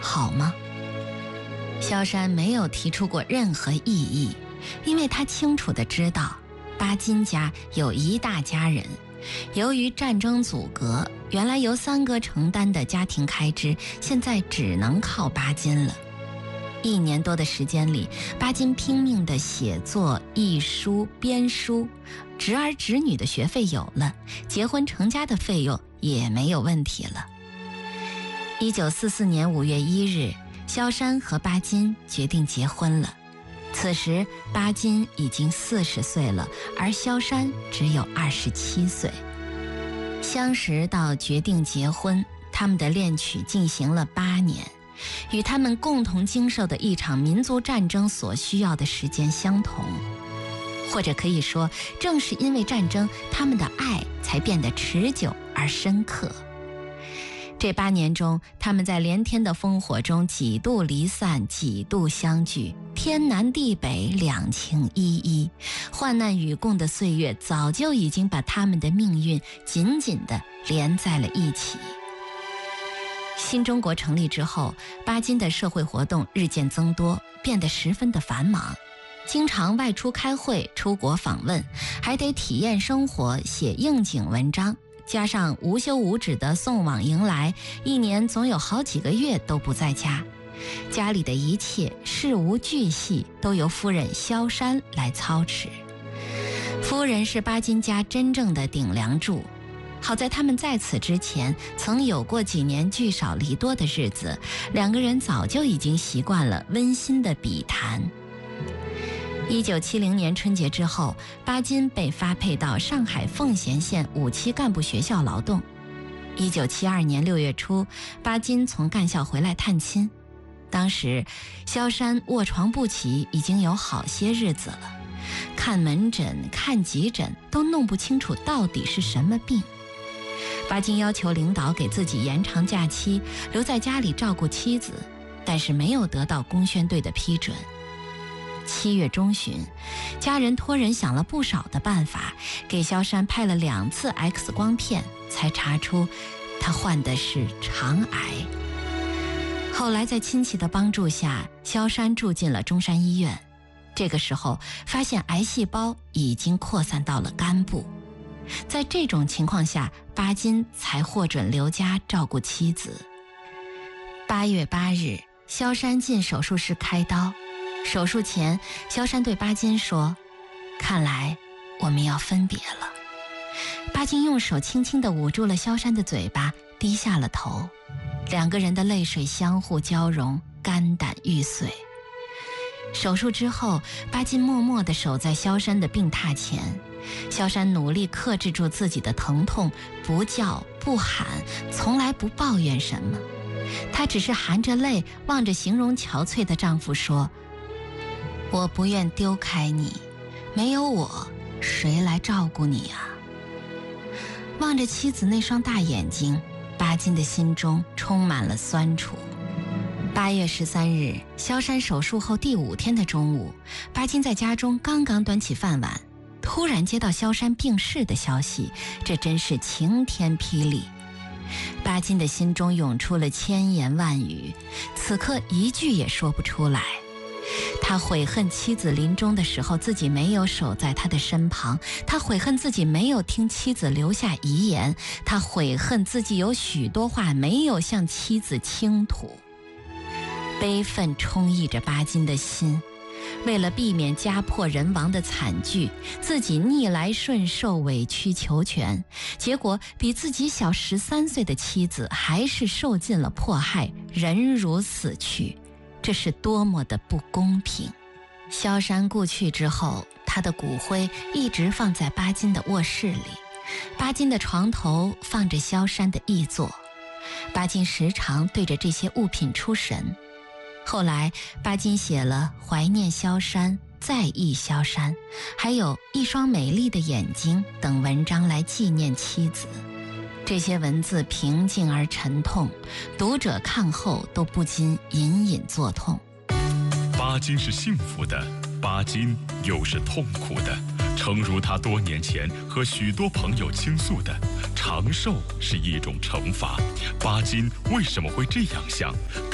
好吗？萧山没有提出过任何异议，因为他清楚地知道巴金家有一大家人，由于战争阻隔，原来由三哥承担的家庭开支现在只能靠巴金了。1年多的时间里，巴金拼命地写作、译书、编书，侄儿侄女的学费有了，结婚成家的费用也没有问题了。1944年5月1日，萧山和巴金决定结婚了。此时巴金已经40岁了，而萧山只有27岁。相识到决定结婚，他们的恋曲进行了8年，与他们共同经受的一场民族战争所需要的时间相同。或者可以说，正是因为战争，他们的爱才变得持久而深刻。这8年中，他们在连天的烽火中几度离散，几度相聚，天南地北，两情依依。患难与共的岁月早就已经把他们的命运紧紧地连在了一起。新中国成立之后，巴金的社会活动日渐增多，变得十分的繁忙，经常外出开会、出国访问，还得体验生活、写应景文章，加上无休无止的送往迎来，1年总有好几个月都不在家。家里的一切事无巨细都由夫人萧山来操持。夫人是巴金家真正的顶梁柱，好在他们在此之前曾有过几年聚少离多的日子，两个人早就已经习惯了温馨的笔谈。1970年春节之后，巴金被发配到上海奉贤县5期干部学校劳动。1972年6月初，巴金从干校回来探亲。当时萧山卧床不起已经有好些日子了，看门诊、看急诊都弄不清楚到底是什么病。巴金要求领导给自己延长假期，留在家里照顾妻子，但是没有得到工宣队的批准。7月中旬，家人托人想了不少的办法，给萧山拍了2次 X 光片，才查出他患的是肠癌。后来在亲戚的帮助下，萧山住进了中山医院。这个时候发现癌细胞已经扩散到了肝部。在这种情况下，巴金才获准留家照顾妻子。8月8日，萧山进手术室开刀。手术前，萧山对巴金说：“看来我们要分别了。”巴金用手轻轻地捂住了萧山的嘴巴，低下了头。2个人的泪水相互交融，肝胆欲碎。手术之后，巴金默默地守在萧山的病榻前。萧山努力克制住自己的疼痛，不叫不喊，从来不抱怨什么。她只是含着泪望着形容憔悴的丈夫说：“我不愿丢开你，没有我，谁来照顾你啊？”望着妻子那双大眼睛，巴金的心中充满了酸楚。8月13日，萧山手术后第5天的中午，巴金在家中刚刚端起饭碗，突然接到萧山病逝的消息，这真是晴天霹雳。巴金的心中涌出了千言万语，此刻一句也说不出来。他悔恨妻子临终的时候自己没有守在他的身旁，他悔恨自己没有听妻子留下遗言，他悔恨自己有许多话没有向妻子倾吐。悲愤充溢着巴金的心，为了避免家破人亡的惨剧，自己逆来顺受，委曲求全，结果比自己小13岁的妻子还是受尽了迫害，人如死去，这是多么的不公平。萧山故去之后，他的骨灰一直放在巴金的卧室里，巴金的床头放着萧山的遗作，巴金时常对着这些物品出神。后来巴金写了《怀念萧山》《再忆萧山》，还有《一双美丽的眼睛》等文章来纪念妻子。这些文字平静而沉痛，读者看后都不禁隐隐作痛。 巴金是幸福的，巴金又是痛苦的。诚如他多年前和许多朋友倾诉的，长寿是一种惩罚。巴金为什么会这样想？他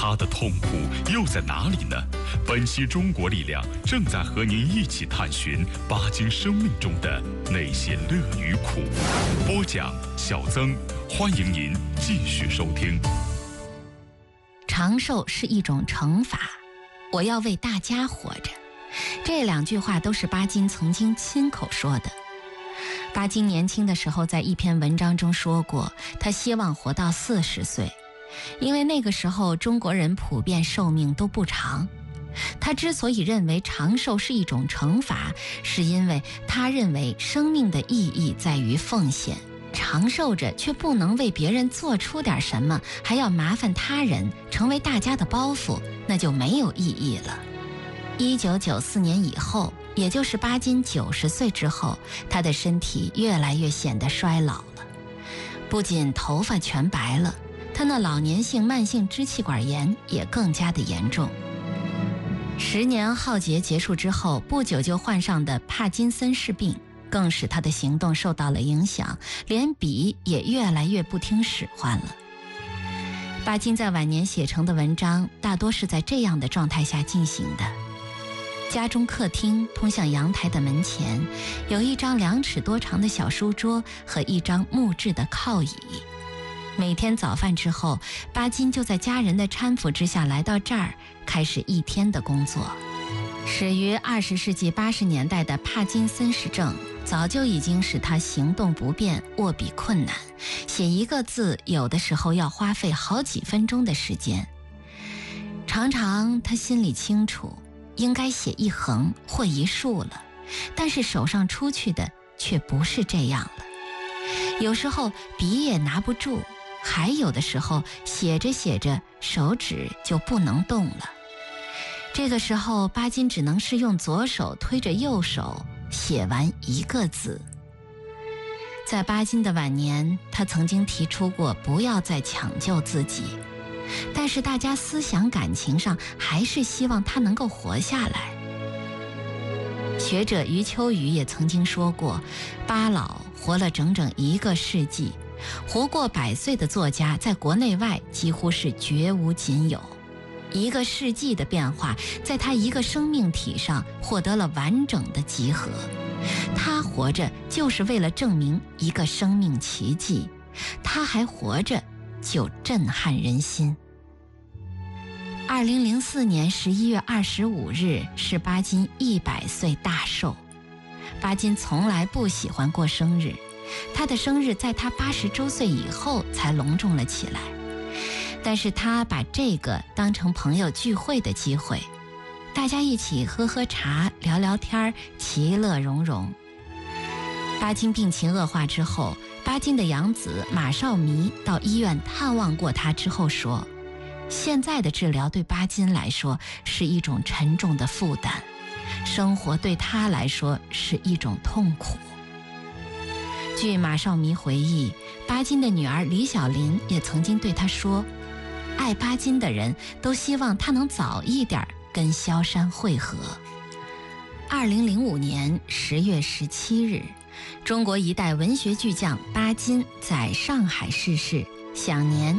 他的痛苦又在哪里呢？本期中国力量正在和您一起探寻巴金生命中的那些乐与苦。播讲小曾，欢迎您继续收听。 长寿是一种惩罚，我要为大家活着。这2句话都是巴金曾经亲口说的。巴金年轻的时候在一篇文章中说过，他希望活到40岁，因为那个时候中国人普遍寿命都不长。他之所以认为长寿是一种惩罚，是因为他认为生命的意义在于奉献，长寿着却不能为别人做出点什么，还要麻烦他人，成为大家的包袱，那就没有意义了。1994年以后，也就是巴金90岁之后，他的身体越来越显得衰老了，不仅头发全白了，他那老年性慢性支气管炎也更加的严重。10年浩劫结束之后，不久就患上的帕金森氏病更使他的行动受到了影响，连笔也越来越不听使唤了。巴金在晚年写成的文章大多是在这样的状态下进行的。家中客厅通向阳台的门前有一张2尺多长的小书桌和一张木质的靠椅。每天早饭之后，巴金就在家人的搀扶之下来到这儿，开始一天的工作。始于20世纪80年代的帕金森氏症早就已经使他行动不便，握笔困难，写一个字有的时候要花费好几分钟的时间。常常他心里清楚应该写1横或1竖了，但是手上出去的却不是这样了。有时候笔也拿不住，还有的时候写着写着手指就不能动了。这个时候巴金只能是用左手推着右手写完1个字。在巴金的晚年，他曾经提出过不要再抢救自己，但是大家思想感情上还是希望他能够活下来。学者余秋雨也曾经说过，巴老活了整整1个世纪，活过100岁的作家在国内外几乎是绝无仅有。1个世纪的变化在他1个生命体上获得了完整的集合。他活着就是为了证明一个生命奇迹，他还活着就震撼人心。2004年11月25日是巴金100岁大寿。巴金从来不喜欢过生日，他的生日在他80周岁以后才隆重了起来。但是他把这个当成朋友聚会的机会，大家一起喝喝茶，聊聊天，其乐融融。巴金病情恶化之后，巴金的养子马绍弥到医院探望过他之后说，现在的治疗对巴金来说是一种沉重的负担，生活对他来说是一种痛苦。据马绍弥回忆，巴金的女儿李小林也曾经对他说，爱巴金的人都希望他能早一点跟萧山会合。2005年10月17日，中国一代文学巨匠巴金在上海逝世，享年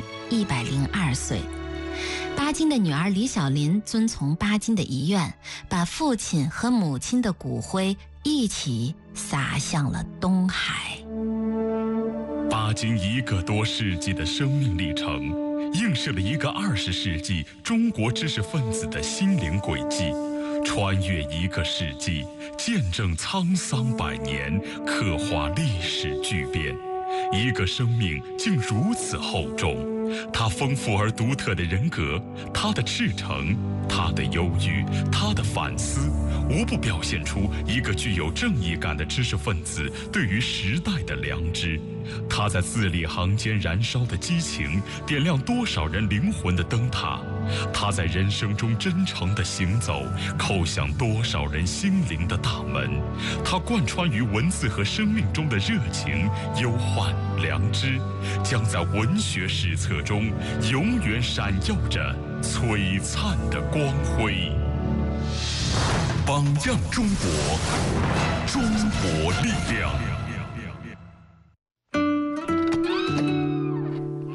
102岁。巴金的女儿李小林遵从巴金的遗愿，把父亲和母亲的骨灰一起撒向了东海。 巴金1个多世纪的生命历程，映射了一个20世纪中国知识分子的心灵轨迹，穿越1个世纪，见证沧桑100年，刻画历史巨变。1个生命竟如此厚重，他丰富而独特的人格，他的赤诚，他的忧郁，他的反思，无不表现出一个具有正义感的知识分子对于时代的良知。他在字里行间燃烧的激情，点亮多少人灵魂的灯塔；他在人生中真诚的行走，叩响多少人心灵的大门。他贯穿于文字和生命中的热情、忧患、良知，将在文学史册中永远闪耀着璀璨的光辉。榜样中国，中国力量。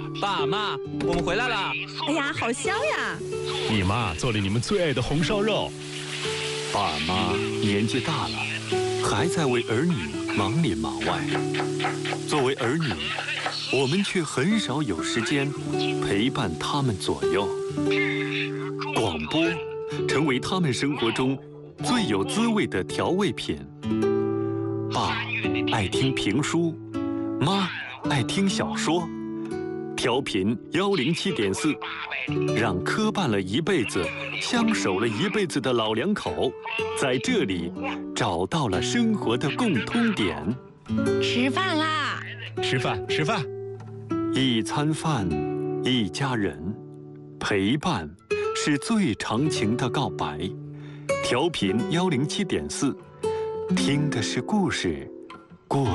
妈，我们回来了。 哎呀，好香呀！ 你妈做了你们最爱的红烧肉。 爸妈年纪大了，还在为儿女忙里忙外。作为儿女，我们却很少有时间陪伴他们左右。广播成为他们生活中最有滋味的调味品。爸爱听评书，妈爱听小说。调频107.4，让磕绊了一辈子、相守了一辈子的老两口，在这里找到了生活的共通点。 吃饭啦！ 吃饭，吃饭。 一餐饭，一家人，陪伴是最长情的告白。调频107.4，听的是故事，过